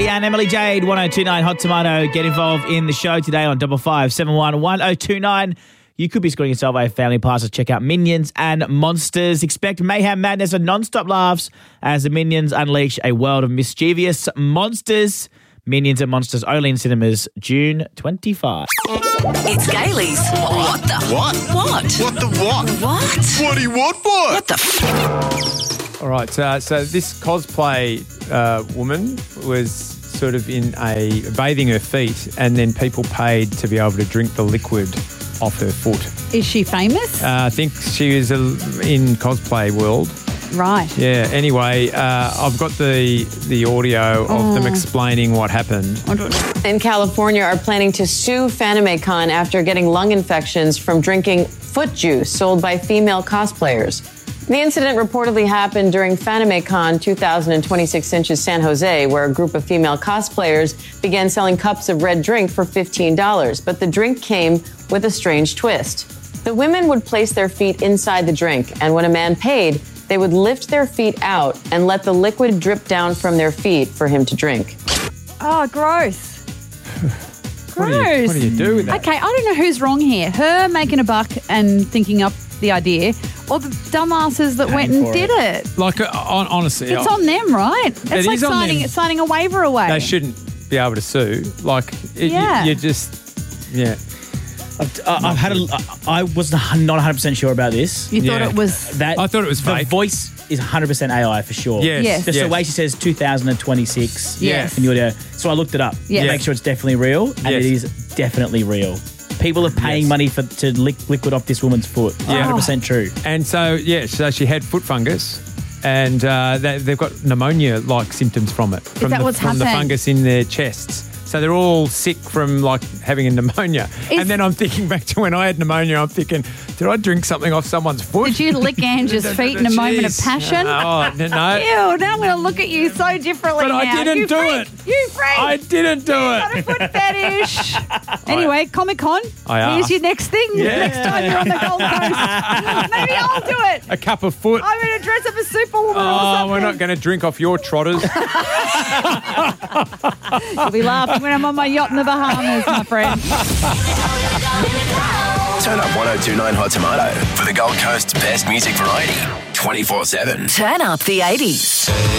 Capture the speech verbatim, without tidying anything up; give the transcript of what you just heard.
and Emily Jade, one oh two nine Hot Tomato. Get involved in the show today on double five seven one one oh two nine. You could be scoring yourself a family pass to check out Minions and Monsters. Expect mayhem, madness, and non-stop laughs as the Minions unleash a world of mischievous monsters. Minions and Monsters only in cinemas June twenty-fifth. It's Gailey's. What the? What? What? What the what? What? What do you want for? What the f- All right, uh, so this cosplay uh, woman was sort of in a bathing her feet, and then people paid to be able to drink the liquid off her foot. Is she famous? Uh, I think she was uh, in cosplay world. Right. Yeah. Anyway, uh, I've got the the audio of Oh. them explaining what happened. In California are planning to sue FanimeCon after getting lung infections from drinking foot juice sold by female cosplayers. The incident reportedly happened during FanimeCon twenty twenty-six in San Jose, where a group of female cosplayers began selling cups of red drink for fifteen dollars. But the drink came with a strange twist. The women would place their feet inside the drink, and when a man paid, they would lift their feet out and let the liquid drip down from their feet for him to drink. Oh, gross. What do, you, what do you do with that? Okay, I don't know who's wrong here. Her making a buck and thinking up the idea, or the dumbasses that went and for did it. Like, uh, on, honestly, It's I- on them, right? It's It like is on signing them. signing a waiver away. they shouldn't be able to sue. Like, it, Yeah. you, you just, yeah. I've, uh, I've had a, I was not one hundred percent sure about this. You thought Yeah. it was... That I thought it was the fake. voice is one hundred percent A I for sure. Yes. Yes. Just yes. the way she says two thousand twenty-six Yes. in the audio. So I looked it up Yes. to make sure it's definitely real, and Yes. it is definitely real. People are paying Yes. money for to lick liquid off this woman's foot. Yeah. one hundred percent true. And so, yeah, so she had foot fungus, and uh, they, they've got pneumonia-like symptoms from it. From that the, what's From the happened? fungus in their chests. So they're all sick from, like, having a pneumonia. Is- and then I'm thinking back to when I had pneumonia, I'm thinking, did I drink something off someone's foot? Did you lick Angie's feet in a moment of Jeez. passion? Oh, no. no. Ew, now I'm going to look at you so differently But now. I didn't you do freak. it. You freak. I didn't do Got a it. foot fetish. Anyway, Comic Con. I Here's asked. your next thing. Yeah. Next time you're on the Gold Coast. Maybe I'll do it. A cup of foot. I'm going to dress up as Superwoman or Oh, something. we're not going to drink off your trotters. You'll be laughing when I'm on my yacht in the Bahamas, my friend. Turn up one oh two nine Hot Tomato for the Gold Coast's best music variety, twenty-four seven. Turn up the eighties.